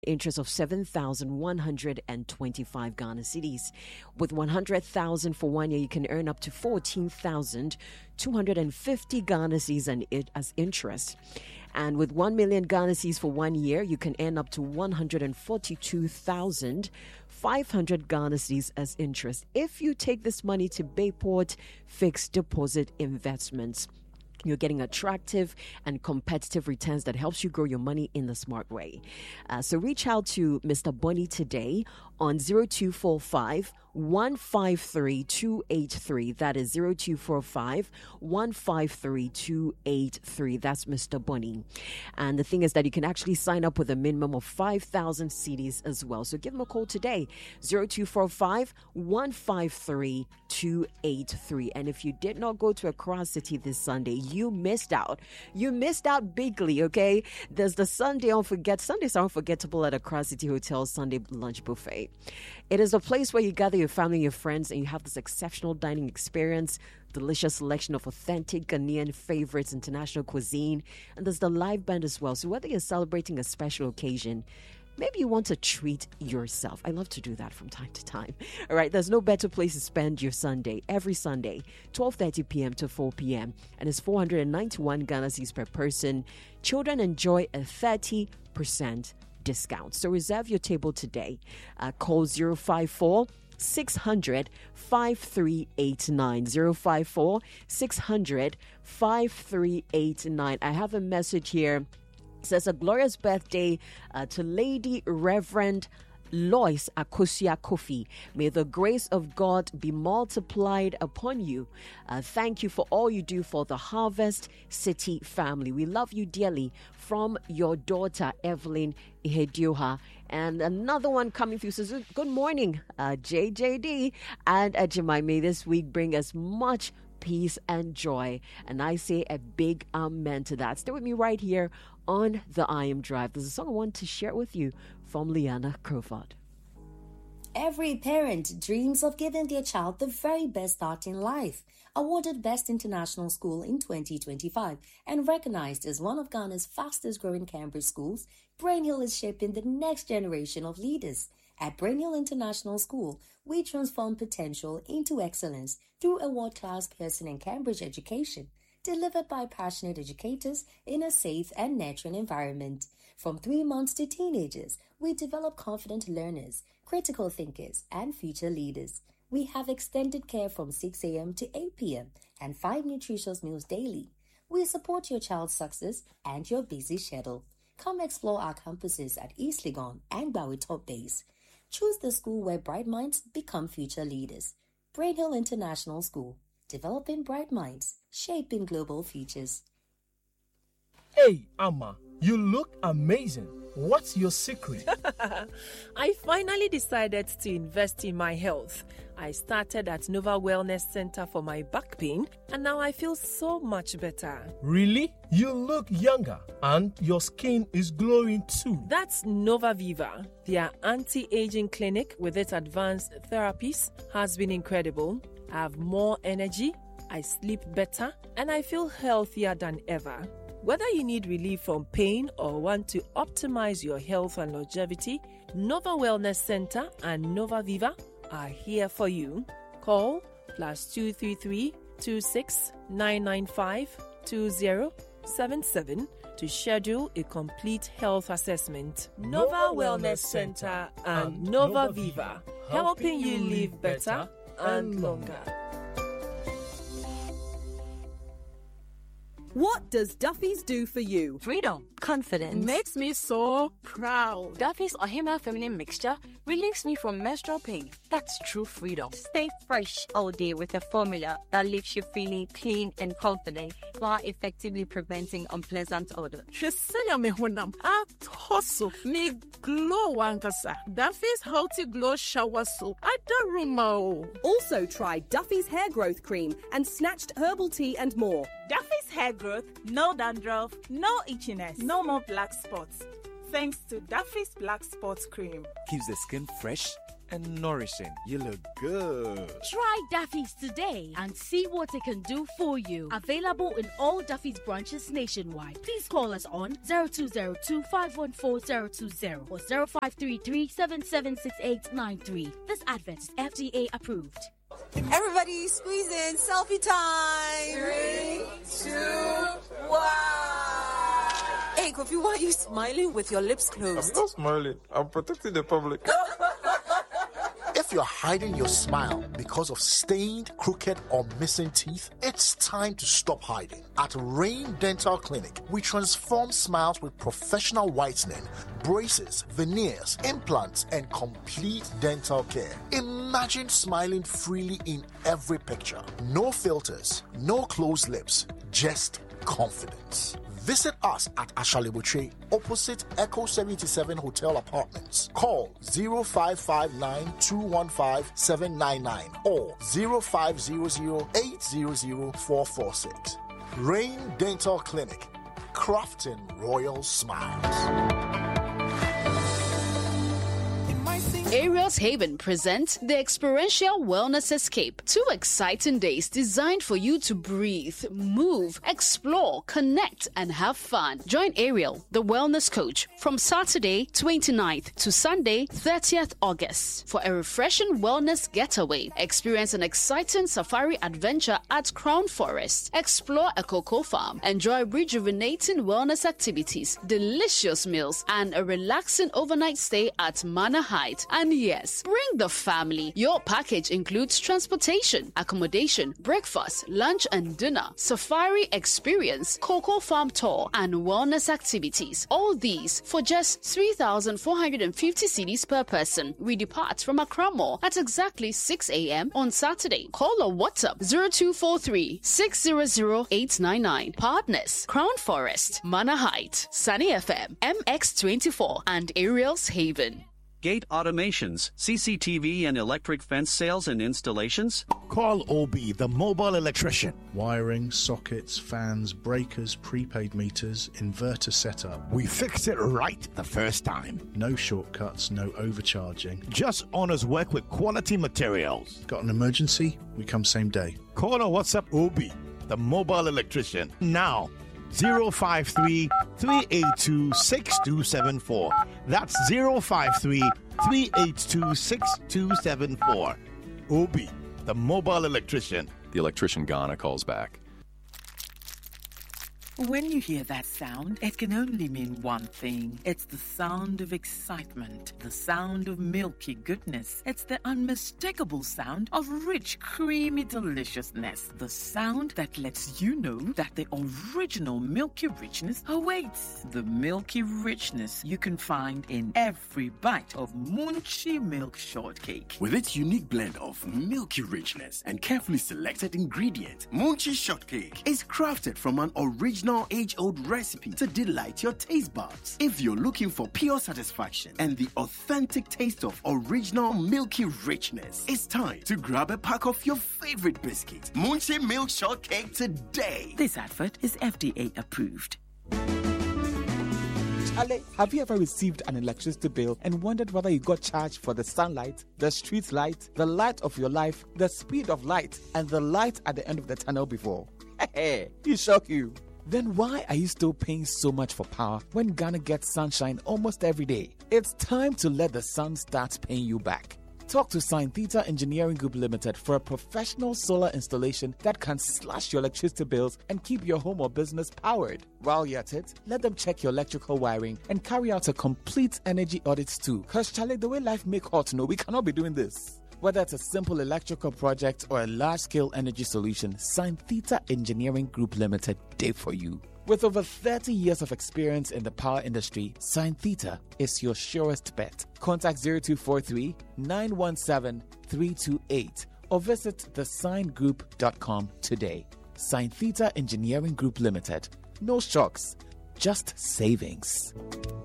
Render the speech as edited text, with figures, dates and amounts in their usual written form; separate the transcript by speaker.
Speaker 1: interest of 7,125 Ghana cedis. With 100,000 for 1 year, you can earn up to 14,250 Ghana cedis as interest. And with 1 million Ghana cedis for 1 year, you can earn up to 142,500 Ghana cedis as interest if you take this money to Bayport Fixed Deposit Investments. You're getting attractive and competitive returns that helps you grow your money in the smart way. So reach out to Mr. Bonnie today on 0245 153 283. That is 0245 153 283. That's Mr. Bonnie. And the thing is that you can actually sign up with a minimum of 5,000 cedis as well. So give him a call today, 0245 153 283. And if you did not go to Accra City this Sunday, you missed out. You missed out bigly, okay? There's the Sundays are unforgettable at Accra City Hotel Sunday lunch buffet. It is a place where you gather your family and your friends and you have this exceptional dining experience, delicious selection of authentic Ghanaian favorites, international cuisine, and there's the live band as well. So whether you're celebrating a special occasion, maybe you want to treat yourself. I love to do that from time to time. All right, there's no better place to spend your Sunday. Every Sunday, 12:30 p.m. to 4 p.m. And it's 491 Ghana cedis per person. Children enjoy a 30% discount. So reserve your table today. Call 054 600 5389 054 600 5389. I have a message here. It says a glorious birthday to Lady Reverend Lois Akosia Kofi. May the grace of God be multiplied upon you. Thank you for all you do for the Harvest City family. We love you dearly. From your daughter, Evelyn Ihedioha. And another one coming through says, good morning, JJD and Ajimai. May this week bring us much peace and joy. And I say a big amen to that. Stay with me right here on the I Am Drive. There's a song I want to share with you from Liana Crowford.
Speaker 2: Every parent dreams of giving their child the very best start in life. Awarded Best International School in 2025 and recognized as one of Ghana's fastest growing Cambridge schools, Brain Hill is shaping the next generation of leaders. At Brain Hill International School, we transform potential into excellence through a world-class Pearson and Cambridge education, delivered by passionate educators in a safe and nurturing environment. From 3 months to teenagers, we develop confident learners, critical thinkers, and future leaders. We have extended care from 6 a.m. to 8 p.m. and 5 nutritious meals daily. We support your child's success and your busy schedule. Come explore our campuses at East Legon and Bowie Top Base. Choose the school where bright minds become future leaders. Brain Hill International School, developing bright minds, shaping global futures.
Speaker 3: Hey, Amma, you look amazing. What's your secret?
Speaker 4: I finally decided to invest in my health. I started at Nova Wellness Center for my back pain, and now I feel so much better.
Speaker 3: Really? You look younger, and your skin is glowing too.
Speaker 4: That's Nova Viva. Their anti-aging clinic with its advanced therapies has been incredible. I have more energy, I sleep better, and I feel healthier than ever. Whether you need relief from pain or want to optimize your health and longevity, Nova Wellness Center and Nova Viva are here for you. Call +233 26 995 2077 to schedule a complete health assessment. Nova Wellness Center and Nova Viva, helping you live better and longer.
Speaker 5: What does Duffy's do for you?
Speaker 6: Freedom. Confidence.
Speaker 7: Makes me so proud.
Speaker 6: Duffy's Ohima Feminine Mixture relieves me from menstrual pain. That's true freedom.
Speaker 8: Stay fresh all day with a formula that leaves you feeling clean and confident while effectively preventing unpleasant odor.
Speaker 7: Me glow wankasa. Duffy's Healthy Glow Shower Soap.
Speaker 5: Also try Duffy's Hair Growth Cream and Snatched Herbal Tea and more.
Speaker 9: Duffy's Hair Growth, no dandruff, no itchiness, no more black spots. Thanks to Duffy's Black Spots Cream.
Speaker 10: Keeps the skin fresh and nourishing. You look good.
Speaker 11: Try Duffy's today and see what it can do for you. Available in all Duffy's branches nationwide. Please call us on 0202-514-020 or 0533-776893. This advert is FDA approved.
Speaker 12: Everybody squeeze in. Selfie time. 3, 2, 1. Hey, Kofi, why are you smiling with your lips closed?
Speaker 10: I'm not smiling. I'm protecting the public.
Speaker 13: If you're hiding your smile because of stained, crooked, or missing teeth, it's time to stop hiding. At Rain Dental Clinic, we transform smiles with professional whitening, braces, veneers, implants, and complete dental care. Imagine smiling freely in every picture. No filters, no closed lips, just confidence. Visit us at Ashalibuche, opposite Echo 77 Hotel Apartments. Call 0559-215-799 or 0500-800-446. Rain Dental Clinic, crafting royal smiles.
Speaker 14: Ariel's Haven presents the Experiential Wellness Escape. 2 exciting days designed for you to breathe, move, explore, connect, and have fun. Join Ariel, the wellness coach, from Saturday 29th to Sunday 30th August for a refreshing wellness getaway. Experience an exciting safari adventure at Crown Forest. Explore a cocoa farm. Enjoy rejuvenating wellness activities, delicious meals, and a relaxing overnight stay at Manor Heights. And yes, bring the family. Your package includes transportation, accommodation, breakfast, lunch and dinner, safari experience, cocoa farm tour, and wellness activities. All these for just 3,450 cedis per person. We depart from Accra Mall at exactly 6 a.m. on Saturday. Call or WhatsApp 0243-600-899. Partners, Crown Forest, Manor Heights, Sunny FM, MX24, and Ariel's Haven.
Speaker 15: Gate Automations, CCTV and electric fence sales and installations.
Speaker 16: Call OB, the mobile electrician. Wiring, sockets, fans, breakers, prepaid meters, inverter setup.
Speaker 17: We fixed it right the first time.
Speaker 16: No shortcuts, no overcharging.
Speaker 17: Just honest work with quality materials.
Speaker 16: Got an emergency? We come same day.
Speaker 17: Call or WhatsApp OB, the mobile electrician, now. 053-382-6274. That's 053-382-6274. OB, the mobile electrician.
Speaker 18: The electrician Ghana calls back.
Speaker 19: When you hear that sound, it can only mean one thing. It's the sound of excitement, the sound of milky goodness. It's the unmistakable sound of rich, creamy deliciousness. The sound that lets you know that the original milky richness awaits. The milky richness you can find in every bite of Munchie Milk Shortcake.
Speaker 20: With its unique blend of milky richness and carefully selected ingredients, Munchie Shortcake is crafted from an original age-old recipe to delight your taste buds. If you're looking for pure satisfaction and the authentic taste of original milky richness, it's time to grab a pack of your favorite biscuit, Munchie Milk Shortcake, today.
Speaker 19: This advert is FDA approved.
Speaker 21: Ale, have you ever received an electricity bill and wondered whether you got charged for the sunlight, the street light, the light of your life, the speed of light, and the light at the end of the tunnel before? Hey, it shock you. Then why are you still paying so much for power when Ghana gets sunshine almost every day? It's time to let the sun start paying you back. Talk to Sign Theta Engineering Group Limited for a professional solar installation that can slash your electricity bills and keep your home or business powered. While you're at it, let them check your electrical wiring and carry out a complete energy audit too. Cause Charlie, the way life make hot, we cannot be doing this. Whether it's a simple electrical project or a large-scale energy solution, Sign Theta Engineering Group Limited did for you. With over 30 years of experience in the power industry, Sign Theta is your surest bet. Contact 0243-917-328 or visit thesignGroup.com today. Sign Theta Engineering Group Limited. No shocks, just savings.